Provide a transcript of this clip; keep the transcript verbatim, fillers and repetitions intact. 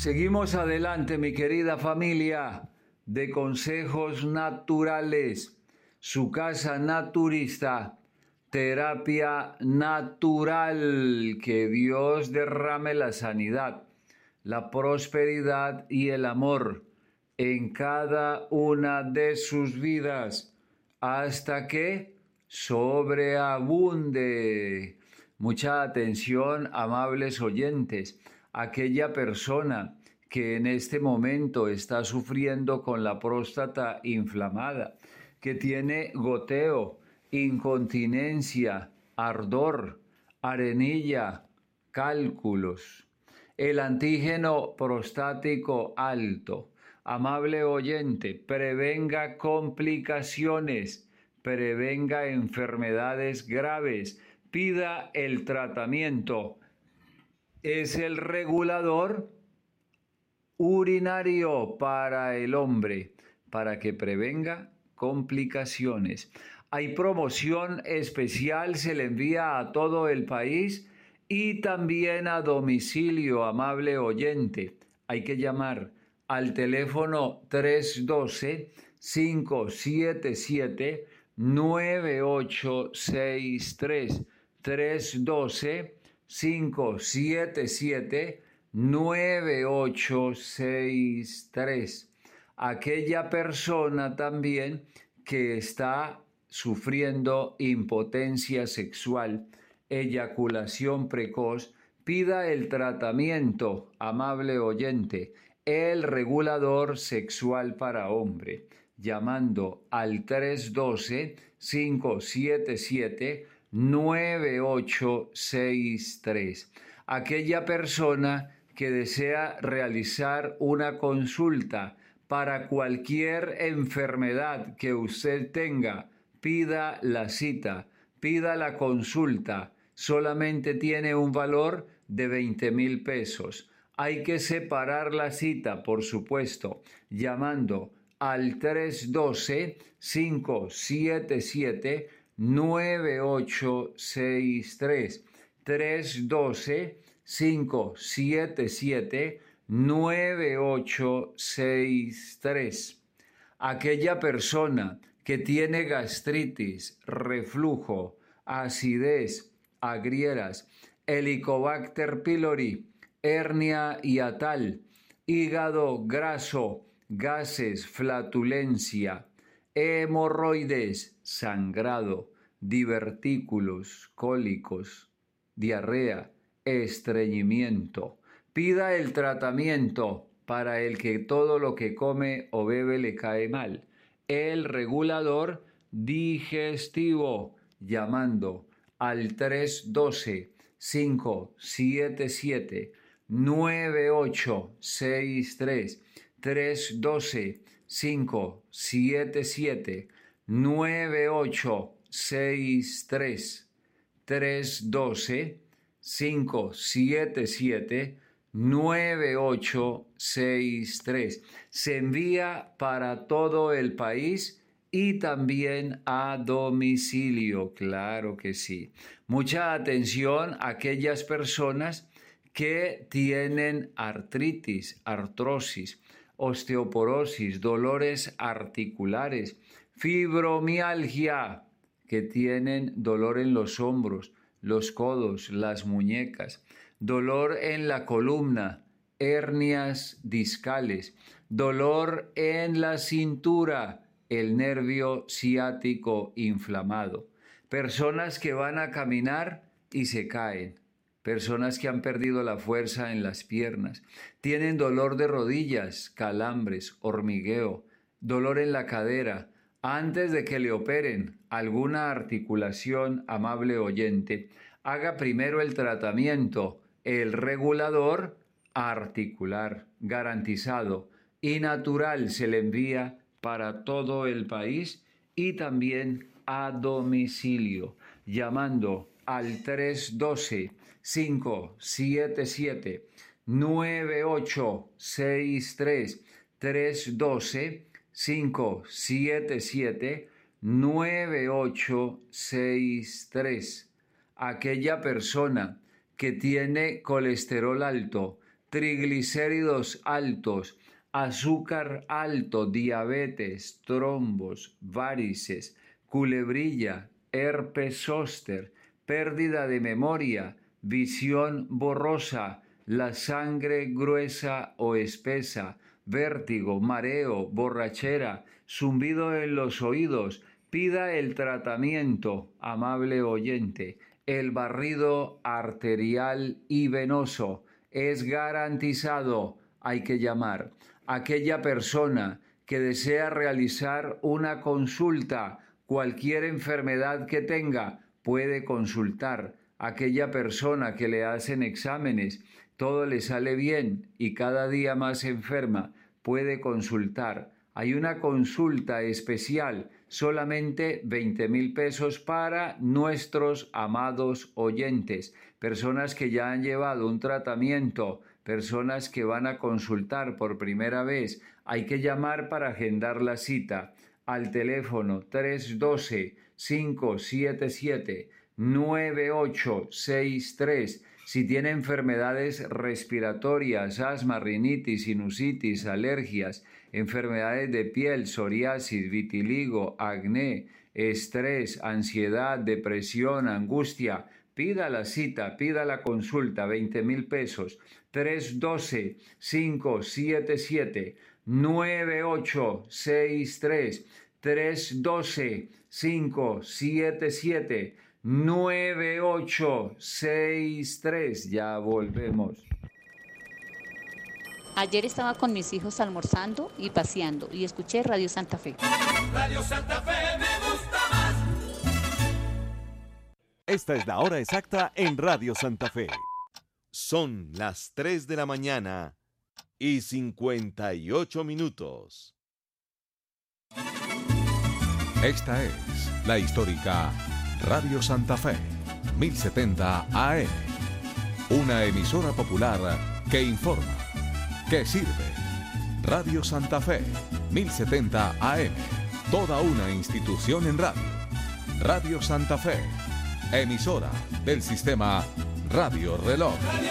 Seguimos adelante, mi querida familia de Consejos Naturales, su casa naturista, terapia natural, que Dios derrame la sanidad, la prosperidad y el amor en cada una de sus vidas, hasta que sobreabunde. Mucha atención, amables oyentes. Aquella persona que en este momento está sufriendo con la próstata inflamada, que tiene goteo, incontinencia, ardor, arenilla, cálculos, el antígeno prostático alto. Amable oyente, prevenga complicaciones, prevenga enfermedades graves, pida el tratamiento. Es el regulador urinario para el hombre, para que prevenga complicaciones. Hay promoción especial, se le envía a todo el país y también a domicilio, amable oyente. Hay que llamar al teléfono tres uno dos, cinco siete siete, nueve ocho seis tres, tres uno dos, cinco siete siete, nueve ocho seis tres. Aquella persona también que está sufriendo impotencia sexual, eyaculación precoz, pida el tratamiento, amable oyente, el regulador sexual para hombre, llamando al tres uno dos, cinco siete siete, nueve ocho seis tres. Aquella persona que desea realizar una consulta para cualquier enfermedad que usted tenga, pida la cita, pida la consulta. Solamente tiene un valor de veinte mil pesos. Hay que separar la cita, por supuesto, llamando al tres uno dos, cinco siete siete, nueve ocho seis tres. tres uno dos, cinco siete siete, nueve ocho seis tres. Aquella persona que tiene gastritis, reflujo, acidez, agrieras, Helicobacter pylori, hernia hiatal, hígado graso, gases, flatulencia, hemorroides, sangrado, divertículos, cólicos, diarrea, estreñimiento. Pida el tratamiento para el que todo lo que come o bebe le cae mal. El regulador digestivo, llamando al tres uno dos, cinco siete siete, nueve ocho seis tres, tres uno dos, cinco siete siete, nueve ocho seis tres, tres uno dos, cinco siete siete, nueve ocho seis tres. Se envía para todo el país y también a domicilio, claro que sí. Mucha atención a aquellas personas que tienen artritis, artrosis, osteoporosis, dolores articulares, fibromialgia, que tienen dolor en los hombros, los codos, las muñecas, dolor en la columna, hernias discales, dolor en la cintura, el nervio ciático inflamado, personas que van a caminar y se caen, personas que han perdido la fuerza en las piernas, tienen dolor de rodillas, calambres, hormigueo, dolor en la cadera. Antes de que le operen alguna articulación, amable oyente, haga primero el tratamiento, el regulador articular, garantizado y natural, se le envía para todo el país y también a domicilio, llamando al tres uno dos, cinco siete siete, nueve ocho seis tres, tres uno dos, cinco siete siete, nueve ocho seis tres. Aquella persona que tiene colesterol alto, triglicéridos altos, azúcar alto, diabetes, trombos, varices, culebrilla, herpes zóster, pérdida de memoria, visión borrosa, la sangre gruesa o espesa, vértigo, mareo, borrachera, zumbido en los oídos. Pida el tratamiento, amable oyente. El barrido arterial y venoso es garantizado. Hay que llamar. Aquella persona que desea realizar una consulta, cualquier enfermedad que tenga, puede consultar. Aquella persona que le hacen exámenes, todo le sale bien y cada día más enferma, puede consultar. Hay una consulta especial, solamente veinte mil pesos para nuestros amados oyentes, personas que ya han llevado un tratamiento, personas que van a consultar por primera vez. Hay que llamar para agendar la cita al teléfono tres uno dos, cinco siete siete, nueve ocho seis tres. Si tiene enfermedades respiratorias, asma, rinitis, sinusitis, alergias, enfermedades de piel, psoriasis, vitiligo, acné, estrés, ansiedad, depresión, angustia, pida la cita, pida la consulta, veinte mil pesos, tres uno dos, cinco siete siete, nueve ocho seis tres, tres uno dos, cinco siete siete, nueve ocho seis tres. Ya volvemos. Ayer estaba con mis hijos almorzando y paseando y escuché Radio Santa Fe. Radio Santa Fe me gusta más. Esta es la hora exacta en Radio Santa Fe. Son las tres de la mañana y cincuenta y ocho minutos. Esta es la histórica Radio Santa Fe, mil setenta A M. Una emisora popular que informa, que sirve. Radio Santa Fe, mil setenta A M. Toda una institución en radio. Radio Santa Fe, emisora del sistema Radio Reloj.